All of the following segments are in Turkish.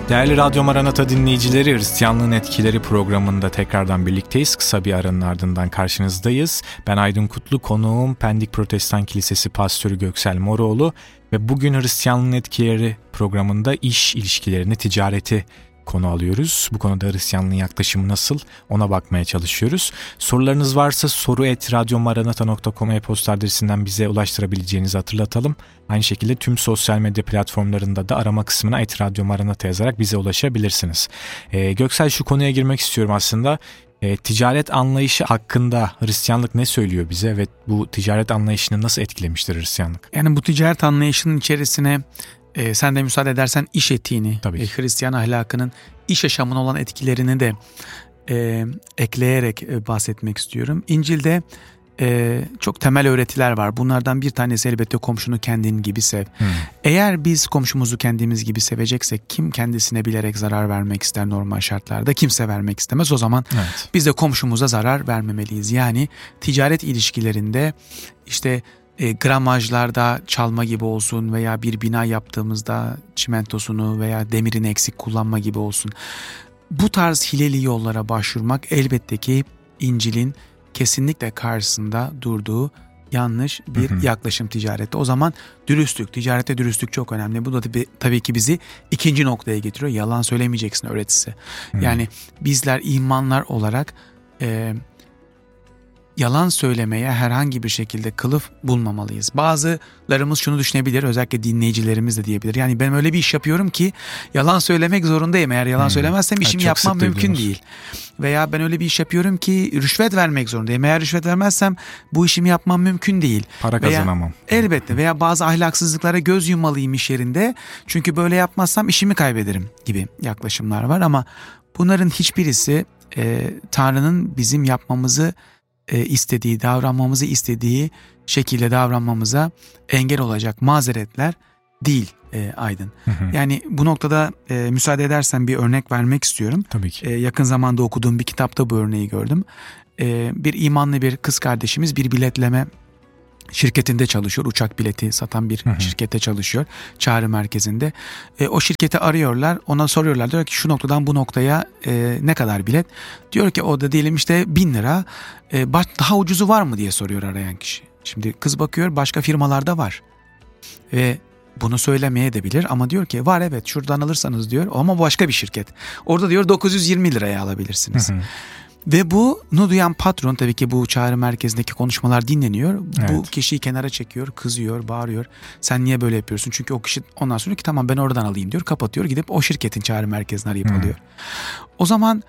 Değerli Radyo Maranata dinleyicileri, Hristiyanlığın Etkileri programında tekrardan birlikteyiz. Kısa bir aranın ardından karşınızdayız. Ben Aydın Kutlu, konuğum Pendik Protestan Kilisesi Pastörü Göksel Moroğlu ve bugün Hristiyanlığın Etkileri programında iş ilişkilerini, ticareti konu alıyoruz. Bu konuda Hristiyanlığın yaklaşımı nasıl, ona bakmaya çalışıyoruz. Sorularınız varsa soru@radyomaranata.com e-posta adresinden bize ulaştırabileceğinizi hatırlatalım. Aynı şekilde tüm sosyal medya platformlarında da arama kısmına @radyomaranata yazarak bize ulaşabilirsiniz. Göksel, şu konuya girmek istiyorum aslında. Ticaret anlayışı hakkında Hristiyanlık ne söylüyor bize ve bu ticaret anlayışını nasıl etkilemiştir Hristiyanlık? Yani bu ticaret anlayışının içerisine sen de müsaade edersen iş etiğini, Hristiyan ahlakının iş yaşamına olan etkilerini de ekleyerek bahsetmek istiyorum. İncil'de çok temel öğretiler var. Bunlardan bir tanesi elbette komşunu kendin gibi sev. Eğer biz komşumuzu kendimiz gibi seveceksek kim kendisine bilerek zarar vermek ister normal şartlarda? Kimse vermek istemez. O zaman biz de komşumuza zarar vermemeliyiz. Yani ticaret ilişkilerinde işte gramajlarda çalma gibi olsun veya bir bina yaptığımızda çimentosunu veya demirini eksik kullanma gibi olsun. Bu tarz hileli yollara başvurmak elbette ki İncil'in kesinlikle karşısında durduğu yanlış bir yaklaşım ticarette. O zaman dürüstlük, ticarette dürüstlük çok önemli. Bu da tabii ki bizi ikinci noktaya getiriyor. Yalan söylemeyeceksin öğretisi. Yani bizler imanlar olarak yalan söylemeye herhangi bir şekilde kılıf bulmamalıyız. Bazılarımız şunu düşünebilir, özellikle dinleyicilerimiz de diyebilir. Yani ben öyle bir iş yapıyorum ki yalan söylemek zorundayım. Eğer yalan söylemezsem işimi yapmam mümkün değil. Veya ben öyle bir iş yapıyorum ki rüşvet vermek zorundayım. Eğer rüşvet vermezsem bu işimi yapmam mümkün değil. Para kazanamam. Elbette veya bazı ahlaksızlıklara göz yummalıyım iş yerinde. Çünkü böyle yapmazsam işimi kaybederim gibi yaklaşımlar var. Ama bunların hiçbirisi Tanrı'nın bizim yapmamızı istediği, davranmamızı istediği şekilde davranmamıza engel olacak mazeretler değil Aydın. Yani bu noktada müsaade edersen bir örnek vermek istiyorum. Tabii ki. Yakın zamanda okuduğum bir kitapta bu örneği gördüm. Bir imanlı bir kız kardeşimiz bir biletleme şirketinde çalışıyor. Uçak bileti satan bir şirkette çalışıyor. Çağrı merkezinde. O şirketi arıyorlar. Ona soruyorlar. Diyor ki şu noktadan bu noktaya ne kadar bilet? Diyor ki o da diyelim işte 1000 lira. Daha ucuzu var mı diye soruyor arayan kişi. Şimdi kız bakıyor başka firmalarda var. Ve bunu söylemeye de bilir ama diyor ki var evet şuradan alırsanız diyor ama başka bir şirket. Orada diyor 920 liraya alabilirsiniz. Ve bunu duyan patron tabii ki bu çağrı merkezindeki konuşmalar dinleniyor. Evet. Bu kişiyi kenara çekiyor, kızıyor, bağırıyor. Sen niye böyle yapıyorsun? Çünkü o kişi ondan sonra ki tamam ben oradan alayım diyor. Kapatıyor gidip o şirketin çağrı merkezini arayıp alıyor. O zaman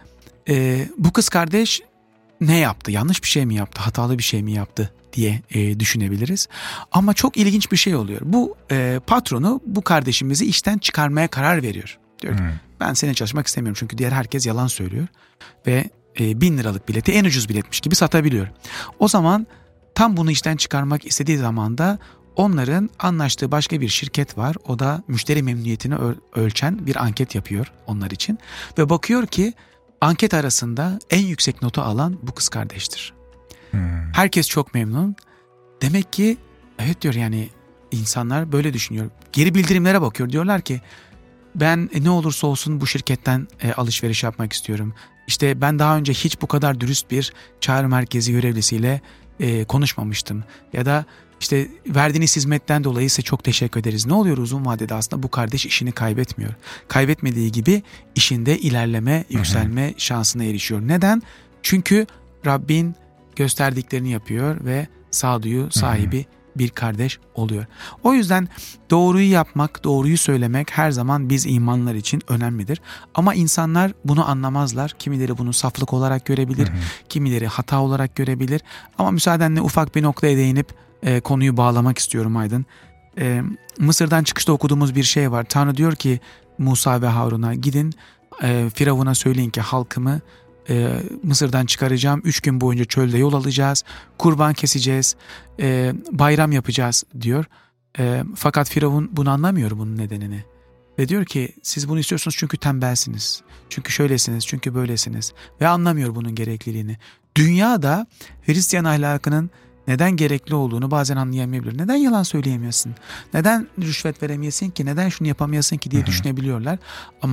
bu kız kardeş ne yaptı? Yanlış bir şey mi yaptı? Hatalı bir şey mi yaptı diye düşünebiliriz. Ama çok ilginç bir şey oluyor. Bu patronu bu kardeşimizi işten çıkarmaya karar veriyor. Diyor ki ben seninle çalışmak istemiyorum çünkü diğer herkes yalan söylüyor ve 1000 liralık bileti en ucuz biletmiş gibi satabiliyor. O zaman tam bunu işten çıkarmak istediği zaman da onların anlaştığı başka bir şirket var. O da müşteri memnuniyetini ölçen bir anket yapıyor onlar için. Ve bakıyor ki anket arasında en yüksek notu alan bu kız kardeştir. Herkes çok memnun. Demek ki evet diyor yani insanlar böyle düşünüyor. Geri bildirimlere bakıyor. Diyorlar ki ben ne olursa olsun bu şirketten alışveriş yapmak istiyorum. İşte ben daha önce hiç bu kadar dürüst bir çağrı merkezi görevlisiyle konuşmamıştım. Ya da işte verdiğiniz hizmetten dolayı size çok teşekkür ederiz. Ne oluyor uzun vadede aslında bu kardeş işini kaybetmiyor. Kaybetmediği gibi işinde ilerleme, yükselme şansına erişiyor. Neden? Çünkü Rabbin gösterdiklerini yapıyor ve sağduyu sahibi bir kardeş oluyor. O yüzden doğruyu yapmak, doğruyu söylemek her zaman biz imanlar için önemlidir. Ama insanlar bunu anlamazlar. Kimileri bunu saflık olarak görebilir, kimileri hata olarak görebilir. Ama müsaadenle ufak bir noktaya değinip konuyu bağlamak istiyorum Aydın. Mısır'dan çıkışta okuduğumuz bir şey var. Tanrı diyor ki Musa ve Harun'a gidin Firavun'a söyleyin ki halkımı Mısır'dan çıkaracağım. 3 gün boyunca çölde yol alacağız. Kurban keseceğiz. Bayram yapacağız diyor. Fakat Firavun bunu anlamıyor bunun nedenini. Ve diyor ki siz bunu istiyorsunuz çünkü tembelsiniz. Çünkü şöylesiniz, çünkü böylesiniz. Ve anlamıyor bunun gerekliliğini. Dünyada Hristiyan ahlakının neden gerekli olduğunu bazen anlayamayabilir. Neden yalan söyleyemiyorsun? Neden rüşvet veremiyorsun ki? Neden şunu yapamıyorsun ki diye düşünebiliyorlar. Ama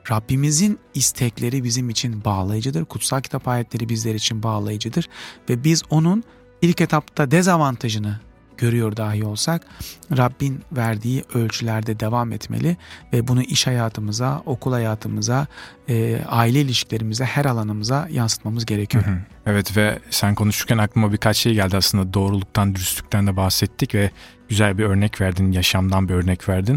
Rabbimizin istekleri bizim için bağlayıcıdır. Kutsal kitap ayetleri bizler için bağlayıcıdır. Ve biz onun ilk etapta dezavantajını görüyor dahi olsak Rabbin verdiği ölçülerde devam etmeli ve bunu iş hayatımıza, okul hayatımıza, aile ilişkilerimize, her alanımıza yansıtmamız gerekiyor. Evet ve sen konuşurken aklıma birkaç şey geldi aslında. Doğruluktan, dürüstlükten de bahsettik ve güzel bir örnek verdin, yaşamdan bir örnek verdin.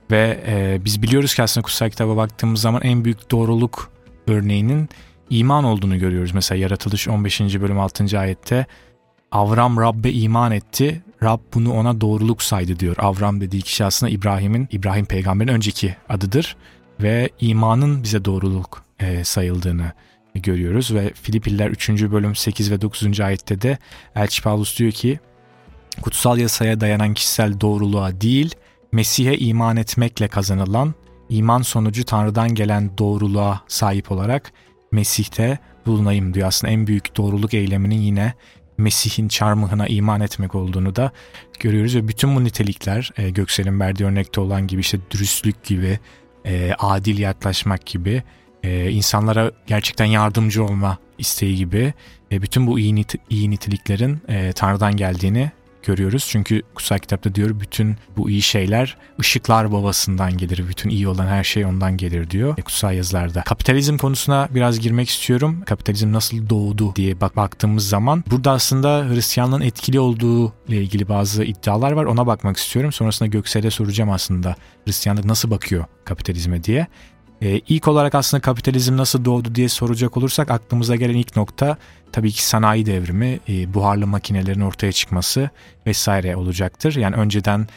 Ve biz biliyoruz ki aslında kutsal kitaba baktığımız zaman en büyük doğruluk örneğinin iman olduğunu görüyoruz. Mesela Yaratılış 15. bölüm 6. ayette Avram Rabbe iman etti, Rab bunu ona doğruluk saydı diyor. Avram dediği kişi aslında İbrahim peygamberin önceki adıdır ve imanın bize doğruluk sayıldığını görüyoruz. Ve Filipliler 3. bölüm 8 ve 9. ayette de Elçi Pavlus diyor ki kutsal yasaya dayanan kişisel doğruluğa değil, Mesih'e iman etmekle kazanılan, iman sonucu Tanrı'dan gelen doğruluğa sahip olarak Mesih'te bulunayım diyor. Aslında en büyük doğruluk eyleminin yine Mesih'in çarmıhına iman etmek olduğunu da görüyoruz. Ve bütün bu nitelikler Göksel'in verdiği örnekte olan gibi işte dürüstlük gibi, adil yaklaşmak gibi, insanlara gerçekten yardımcı olma isteği gibi bütün bu iyi niteliklerin Tanrı'dan geldiğini görüyoruz. Çünkü kutsal kitapta diyor bütün bu iyi şeyler ışıklar babasından gelir. Bütün iyi olan her şey ondan gelir diyor kutsal yazılarda. Kapitalizm konusuna biraz girmek istiyorum. Kapitalizm nasıl doğdu diye baktığımız zaman burada aslında Hristiyanlığın etkili olduğu ile ilgili bazı iddialar var. Ona bakmak istiyorum. Sonrasında Göksel'e soracağım aslında Hristiyanlık nasıl bakıyor kapitalizme diye. İlk olarak aslında kapitalizm nasıl doğdu diye soracak olursak aklımıza gelen ilk nokta tabii ki sanayi devrimi, buharlı makinelerin ortaya çıkması vesaire olacaktır. Yani önceden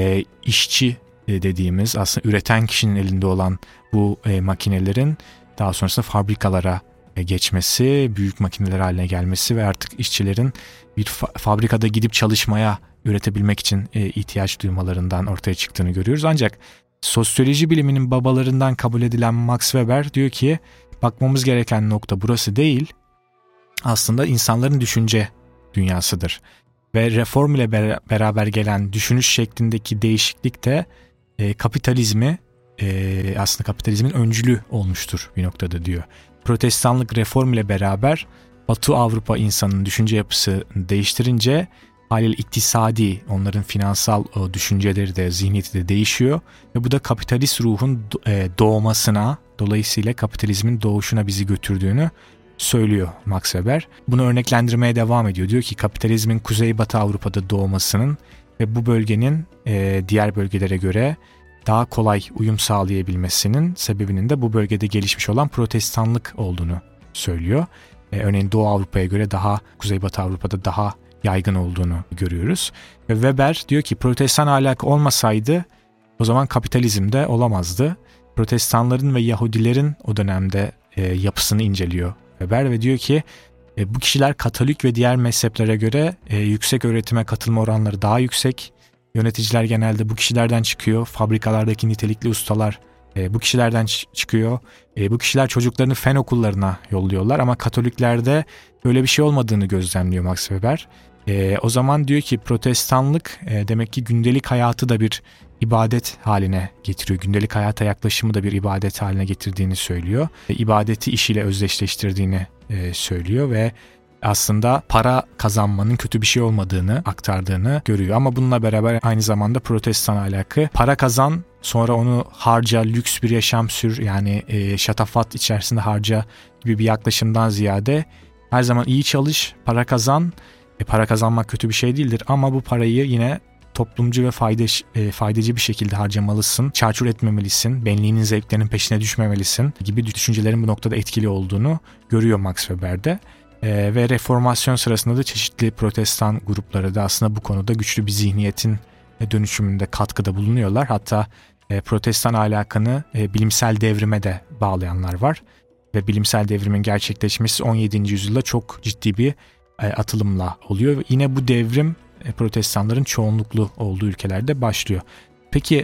işçi dediğimiz aslında üreten kişinin elinde olan bu makinelerin daha sonrasında fabrikalara geçmesi, büyük makineler haline gelmesi ve artık işçilerin bir fabrikada gidip çalışmaya, üretebilmek için ihtiyaç duymalarından ortaya çıktığını görüyoruz. Ancak sosyoloji biliminin babalarından kabul edilen Max Weber diyor ki bakmamız gereken nokta burası değil, aslında insanların düşünce dünyasıdır. Ve reform ile beraber gelen düşünüş şeklindeki değişiklik de kapitalizmi aslında kapitalizmin öncülü olmuştur bir noktada diyor. Protestanlık reform ile beraber Batı Avrupa insanının düşünce yapısını değiştirince haliyle iktisadi, onların finansal düşünceleri de, zihniyeti de değişiyor. Ve bu da kapitalist ruhun doğmasına, dolayısıyla kapitalizmin doğuşuna bizi götürdüğünü söylüyor Max Weber. Bunu örneklendirmeye devam ediyor. Diyor ki kapitalizmin Kuzeybatı Avrupa'da doğmasının ve bu bölgenin diğer bölgelere göre daha kolay uyum sağlayabilmesinin sebebinin de bu bölgede gelişmiş olan protestanlık olduğunu söylüyor. Örneğin Doğu Avrupa'ya göre Kuzeybatı Avrupa'da daha yaygın olduğunu görüyoruz. Ve Weber diyor ki protestan ahlak olmasaydı o zaman kapitalizm de olamazdı. Protestanların ve Yahudilerin o dönemde yapısını inceliyor Weber ve diyor ki bu kişiler Katolik ve diğer mezheplere göre yüksek öğretime katılma oranları daha yüksek. Yöneticiler genelde bu kişilerden çıkıyor. Fabrikalardaki nitelikli ustalar bu kişilerden çıkıyor. Bu kişiler çocuklarını fen okullarına yolluyorlar ama Katoliklerde böyle bir şey olmadığını gözlemliyor Max Weber. O zaman diyor ki protestanlık demek ki gündelik hayatı da bir ibadet haline getiriyor. Gündelik hayata yaklaşımı da bir ibadet haline getirdiğini söylüyor. İbadeti iş ile özdeşleştirdiğini söylüyor ve aslında para kazanmanın kötü bir şey olmadığını aktardığını görüyor. Ama bununla beraber aynı zamanda protestan ahlakı para kazan, sonra onu harca, lüks bir yaşam sür, yani şatafat içerisinde harca gibi bir yaklaşımdan ziyade her zaman iyi çalış, para kazan. Para kazanmak kötü bir şey değildir ama bu parayı yine toplumcu ve faydacı bir şekilde harcamalısın, çarçur etmemelisin, benliğinin zevklerinin peşine düşmemelisin gibi düşüncelerin bu noktada etkili olduğunu görüyor Max Weber'de. Ve reformasyon sırasında da çeşitli protestan grupları da aslında bu konuda güçlü bir zihniyetin dönüşümünde katkıda bulunuyorlar. Hatta protestan ahlakını bilimsel devrime de bağlayanlar var. Ve bilimsel devrimin gerçekleşmesi 17. yüzyılda çok ciddi bir atılımla oluyor. Ve yine bu devrim protestanların çoğunluklu olduğu ülkelerde başlıyor. Peki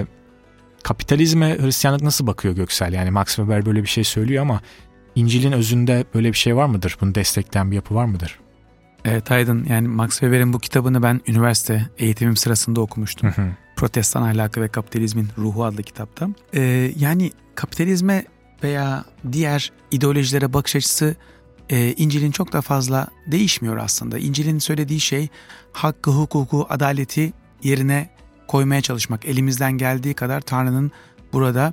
kapitalizme Hristiyanlık nasıl bakıyor Göksel? Yani Max Weber böyle bir şey söylüyor ama İncil'in özünde böyle bir şey var mıdır? Bunu destekleyen bir yapı var mıdır? Evet Aydın, yani Max Weber'in bu kitabını ben üniversite eğitimim sırasında okumuştum. Protestan Ahlakı ve Kapitalizmin Ruhu adlı kitapta. Yani kapitalizme veya diğer ideolojilere bakış açısı İncil'in çok da fazla değişmiyor aslında. İncil'in söylediği şey hakkı, hukuku, adaleti yerine koymaya çalışmak. Elimizden geldiği kadar Tanrı'nın burada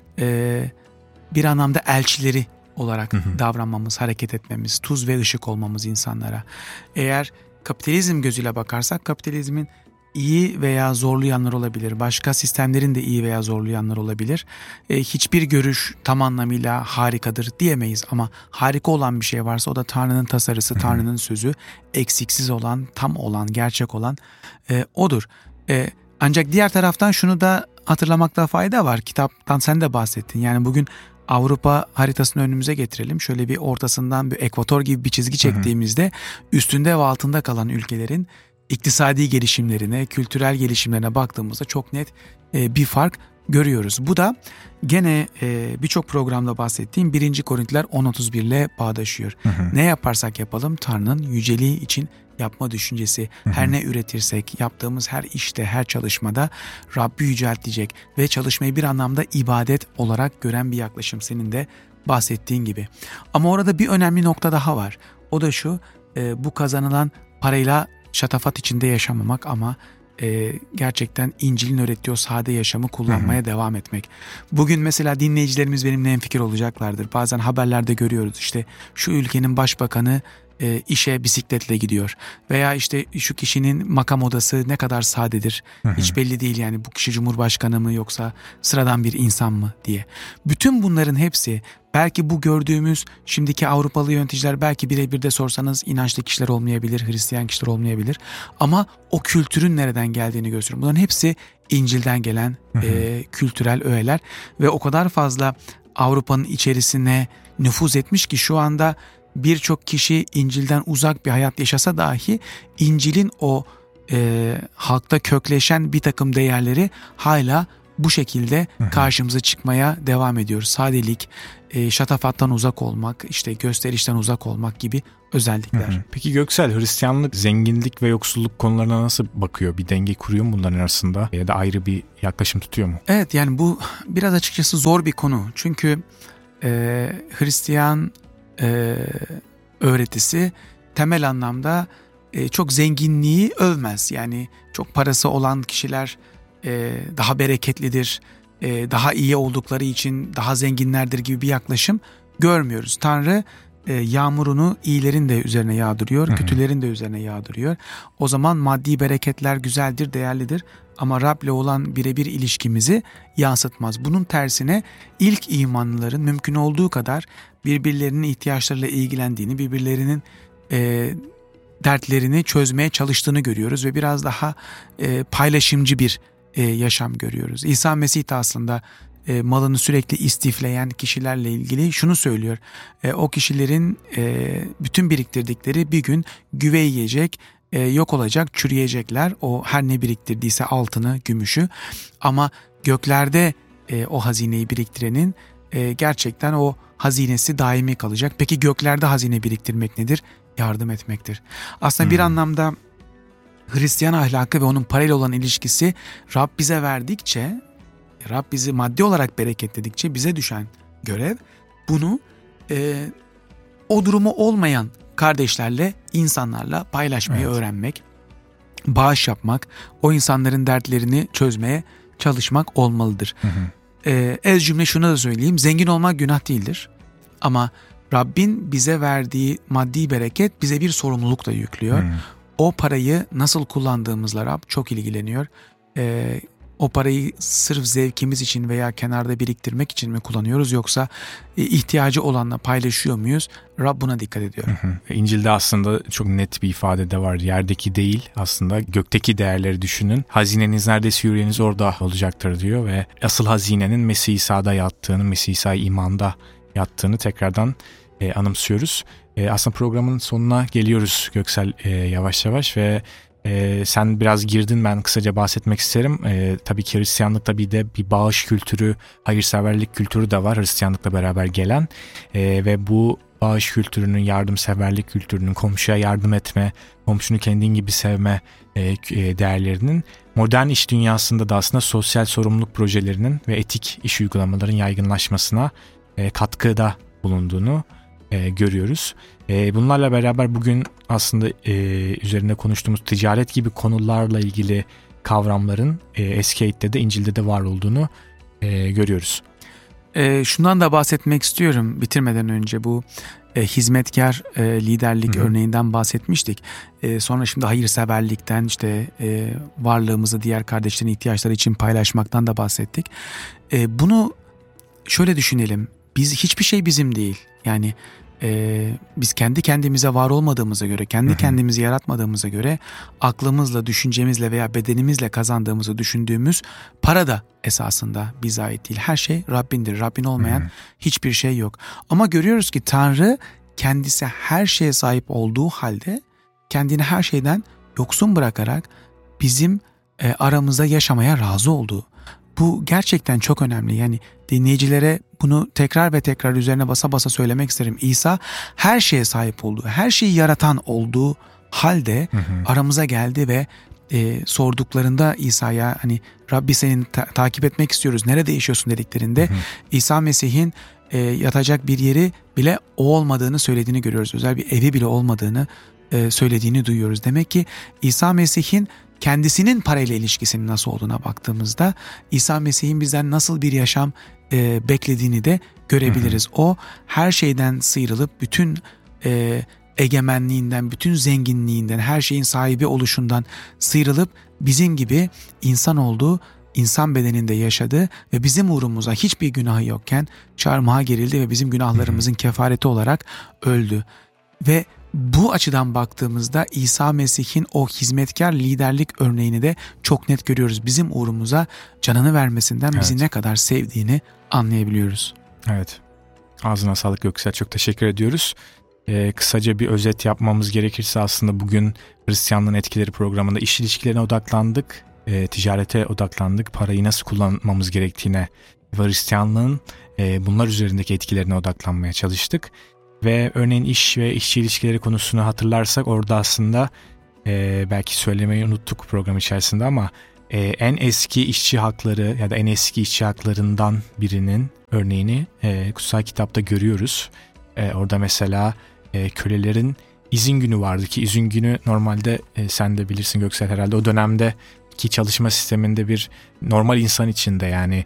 bir anlamda elçileri olarak davranmamız, hareket etmemiz, tuz ve ışık olmamız insanlara. Eğer kapitalizm gözüyle bakarsak kapitalizmin iyi veya zorlu yanları olabilir. Başka sistemlerin de iyi veya zorlu yanları olabilir. Hiçbir görüş tam anlamıyla harikadır diyemeyiz ama harika olan bir şey varsa o da Tanrı'nın tasarısı, Tanrı'nın sözü, eksiksiz olan, tam olan, gerçek olan odur. Ancak diğer taraftan şunu da hatırlamakta fayda var. Kitaptan sen de bahsettin. Yani bugün Avrupa haritasını önümüze getirelim. Şöyle bir ortasından bir ekvator gibi bir çizgi çektiğimizde üstünde ve altında kalan ülkelerin iktisadi gelişimlerine, kültürel gelişimlerine baktığımızda çok net bir fark görüyoruz. Bu da gene birçok programda bahsettiğim 1. Korintiler 10.31 ile bağdaşıyor. Ne yaparsak yapalım Tanrı'nın yüceliği için yapma düşüncesi. Her ne üretirsek, yaptığımız her işte, her çalışmada Rabbi yüceltecek ve çalışmayı bir anlamda ibadet olarak gören bir yaklaşım senin de bahsettiğin gibi. Ama orada bir önemli nokta daha var. O da şu, bu kazanılan parayla şatafat içinde yaşamamak ama gerçekten İncil'in öğrettiği o sade yaşamı kullanmaya devam etmek. Bugün mesela dinleyicilerimiz benimle hemfikir olacaklardır. Bazen haberlerde görüyoruz işte şu ülkenin başbakanı işe bisikletle gidiyor veya işte şu kişinin makam odası ne kadar sadedir hiç belli değil, yani bu kişi cumhurbaşkanı mı yoksa sıradan bir insan mı diye. Bütün bunların hepsi belki bu gördüğümüz şimdiki Avrupalı yöneticiler belki birebir de sorsanız inançlı kişiler olmayabilir, Hristiyan kişiler olmayabilir ama o kültürün nereden geldiğini gösteriyor. Bunların hepsi İncil'den gelen kültürel öğeler ve o kadar fazla Avrupa'nın içerisine nüfuz etmiş ki şu anda birçok kişi İncil'den uzak bir hayat yaşasa dahi İncil'in o halkta kökleşen bir takım değerleri hala bu şekilde karşımıza çıkmaya devam ediyor. Sadelik, şatafattan uzak olmak, işte gösterişten uzak olmak gibi özellikler. Peki Göksel, Hristiyanlık zenginlik ve yoksulluk konularına nasıl bakıyor? Bir denge kuruyor mu bunların arasında ya da ayrı bir yaklaşım tutuyor mu? Evet, yani bu biraz açıkçası zor bir konu. Çünkü Hristiyan öğretisi temel anlamda çok zenginliği övmez. Yani çok parası olan kişiler daha bereketlidir, daha iyi oldukları için daha zenginlerdir gibi bir yaklaşım görmüyoruz. Tanrı yağmurunu iyilerin de üzerine yağdırıyor, kötülerin de üzerine yağdırıyor. O zaman maddi bereketler güzeldir, değerlidir ama Rab'le olan birebir ilişkimizi yansıtmaz. Bunun tersine ilk imanlıların mümkün olduğu kadar birbirlerinin ihtiyaçlarıyla ilgilendiğini, birbirlerinin dertlerini çözmeye çalıştığını görüyoruz ve biraz daha paylaşımcı bir yaşam görüyoruz. İsa Mesih de aslında malını sürekli istifleyen kişilerle ilgili şunu söylüyor. O kişilerin bütün biriktirdikleri bir gün güve yiyecek, yok olacak, çürüyecekler. O her ne biriktirdiyse altını, gümüşü. Ama göklerde o hazineyi biriktirenin gerçekten o hazinesi daimi kalacak. Peki göklerde hazine biriktirmek nedir? Yardım etmektir. Aslında bir anlamda Hristiyan ahlakı ve onun parayla olan ilişkisi Rab bize verdikçe, Rab bizi maddi olarak bereketledikçe bize düşen görev bunu o durumu olmayan kardeşlerle, insanlarla paylaşmayı öğrenmek, bağış yapmak, o insanların dertlerini çözmeye çalışmak olmalıdır. Ez cümle şunu da söyleyeyim, zengin olmak günah değildir ama Rabbin bize verdiği maddi bereket bize bir sorumluluk da yüklüyor. O parayı nasıl kullandığımızla Rab çok ilgileniyor. O parayı sırf zevkimiz için veya kenarda biriktirmek için mi kullanıyoruz yoksa ihtiyacı olanla paylaşıyor muyuz? Rab buna dikkat ediyor. İncil'de aslında çok net bir ifade de var. Yerdeki değil, aslında gökteki değerleri düşünün. Hazineniz neredeyse yüreğiniz orada olacaktır diyor ve asıl hazinenin Mesih İsa'da yattığını, Mesih İsa imanda yattığını tekrardan anımsıyoruz. Aslında programın sonuna geliyoruz Göksel, yavaş yavaş ve sen biraz girdin, ben kısaca bahsetmek isterim. Tabii ki Hristiyanlıkta bir de bir bağış kültürü, hayırseverlik kültürü de var Hristiyanlıkla beraber gelen ve bu bağış kültürünün, yardımseverlik kültürünün, komşuya yardım etme, komşunu kendin gibi sevme değerlerinin modern iş dünyasında da aslında sosyal sorumluluk projelerinin ve etik iş uygulamaların yaygınlaşmasına katkıda bulunduğunu görüyoruz. Bunlarla beraber bugün aslında üzerinde konuştuğumuz ticaret gibi konularla ilgili kavramların Eski-Ahit'te de İncil'de de var olduğunu görüyoruz. Şundan da bahsetmek istiyorum bitirmeden önce, bu hizmetkar liderlik örneğinden bahsetmiştik. Sonra şimdi hayırseverlikten, işte varlığımızı diğer kardeşlerin ihtiyaçları için paylaşmaktan da bahsettik. Bunu şöyle düşünelim, hiçbir şey bizim değil. Yani biz kendi kendimize var olmadığımıza göre, kendi kendimizi yaratmadığımıza göre aklımızla, düşüncemizle veya bedenimizle kazandığımızı düşündüğümüz para da esasında bize ait değil. Her şey Rabbindir. Rabbin olmayan hiçbir şey yok. Ama görüyoruz ki Tanrı kendisi her şeye sahip olduğu halde kendini her şeyden yoksun bırakarak bizim aramızda yaşamaya razı oldu. Bu gerçekten çok önemli. Yani dinleyicilere bunu tekrar ve tekrar üzerine basa basa söylemek isterim. İsa her şeye sahip olduğu, her şeyi yaratan olduğu halde aramıza geldi ve sorduklarında İsa'ya, hani Rabbi seni takip etmek istiyoruz, nerede yaşıyorsun dediklerinde İsa Mesih'in yatacak bir yeri bile o olmadığını söylediğini görüyoruz. Özel bir evi bile olmadığını söylediğini duyuyoruz. Demek ki İsa Mesih'in kendisinin parayla ilişkisinin nasıl olduğuna baktığımızda İsa Mesih'in bizden nasıl bir yaşam beklediğini de görebiliriz. O her şeyden sıyrılıp bütün egemenliğinden, bütün zenginliğinden, her şeyin sahibi oluşundan sıyrılıp bizim gibi insan oldu, insan bedeninde yaşadı ve bizim uğrumuza hiçbir günahı yokken çarmıha gerildi ve bizim günahlarımızın kefareti olarak öldü. Ve bu açıdan baktığımızda İsa Mesih'in o hizmetkar liderlik örneğini de çok net görüyoruz. Bizim uğrumuza canını vermesinden bizi ne kadar sevdiğini anlayabiliyoruz. Evet. Ağzına sağlık Göksel. Çok teşekkür ediyoruz. Kısaca bir özet yapmamız gerekirse aslında bugün Hristiyanlığın Etkileri programında iş ilişkilerine odaklandık. Ticarete odaklandık. Parayı nasıl kullanmamız gerektiğine ve Hristiyanlığın bunlar üzerindeki etkilerine odaklanmaya çalıştık. Ve örneğin iş ve işçi ilişkileri konusunu hatırlarsak orada aslında belki söylemeyi unuttuk program içerisinde ama en eski işçi hakları ya da en eski işçi haklarından birinin örneğini kutsal kitapta görüyoruz. Orada mesela kölelerin izin günü vardı ki izin günü normalde sen de bilirsin Göksel herhalde o dönemdeki çalışma sisteminde bir normal insan içinde yani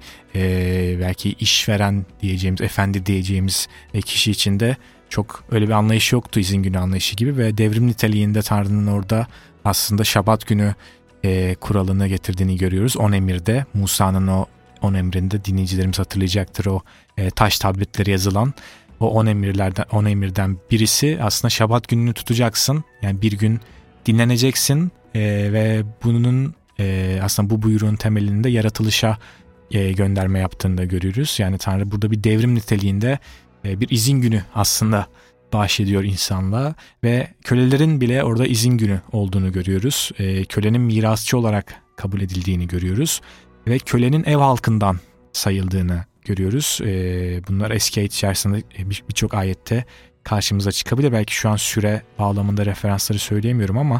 belki işveren diyeceğimiz, efendi diyeceğimiz kişi içinde çok öyle bir anlayış yoktu izin günü anlayışı gibi ve devrim niteliğinde Tanrı'nın orada aslında Şabat günü kuralını getirdiğini görüyoruz. 10 emirde, Musa'nın o 10 emrinde dinleyicilerimiz hatırlayacaktır o taş tabletleri yazılan o 10 emirden birisi aslında Şabat gününü tutacaksın. Yani bir gün dinleneceksin ve bunun aslında bu buyruğun temelinde yaratılışa gönderme yaptığını da görüyoruz. Yani Tanrı burada bir devrim niteliğinde bir izin günü aslında bahşediyor insanlığa ve kölelerin bile orada izin günü olduğunu görüyoruz. Kölenin mirasçı olarak kabul edildiğini görüyoruz ve kölenin ev halkından sayıldığını görüyoruz. Bunlar Eski-Ahit içerisinde birçok ayette karşımıza çıkabilir. Belki şu an süre bağlamında referansları söyleyemiyorum ama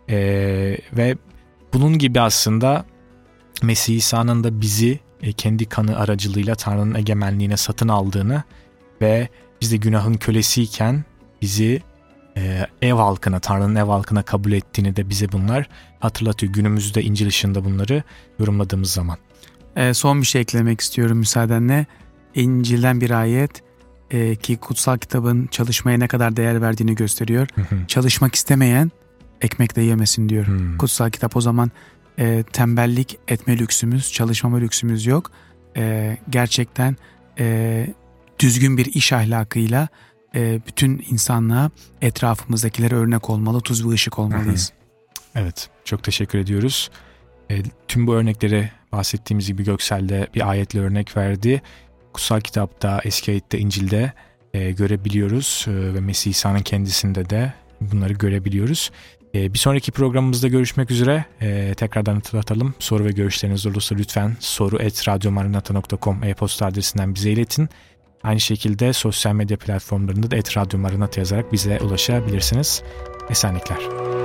ve bunun gibi aslında Mesih İsa'nın da bizi kendi kanı aracılığıyla Tanrı'nın egemenliğine satın aldığını ve biz de günahın kölesiyken bizi ev halkına, Tanrı'nın ev halkına kabul ettiğini de bize bunlar hatırlatıyor. Günümüzde İncil ışığında bunları yorumladığımız zaman. Son bir şey eklemek istiyorum müsaadenle. İncil'den bir ayet ki kutsal kitabın çalışmaya ne kadar değer verdiğini gösteriyor. Çalışmak istemeyen ekmek de yemesin diyor. Kutsal kitap o zaman tembellik etme lüksümüz, çalışmama lüksümüz yok. Gerçekten düzgün bir iş ahlakıyla bütün insanlığa, etrafımızdakilere örnek olmalı, tuz ve ışık olmalıyız. Evet, çok teşekkür ediyoruz. Tüm bu örnekleri bahsettiğimiz gibi Göksel'de bir ayetle örnek verdi. Kutsal kitapta, Eski-Ahit'te, İncil'de görebiliyoruz ve Mesih İsa'nın kendisinde de bunları görebiliyoruz. Bir sonraki programımızda görüşmek üzere. Tekrardan hatırlatalım. Soru ve görüşleriniz olursa lütfen soru@radyomaranata.com e-posta adresinden bize iletin. Aynı şekilde sosyal medya platformlarında da @radyomaranata yazarak bize ulaşabilirsiniz. Esenlikler.